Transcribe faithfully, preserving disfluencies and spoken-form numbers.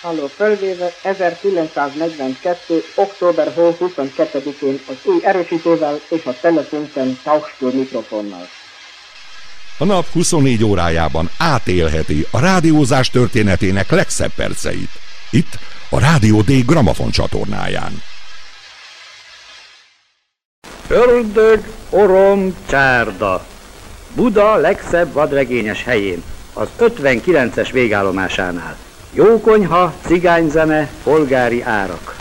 Halló, fölvéve ezerkilencszáznegyvenkettő. október huszonkettedikén az új erősítővel és a telefonten Tauschtur mikrofonnal. A nap huszonnégy órájában átélheti a rádiózás történetének legszebb perceit. Itt a Rádió D gramafon csatornáján. Ördög, orom, csárda. Buda legszebb vadregényes helyén, az ötvenkilences végállomásánál. Jókonyha, cigányzene, polgári árak.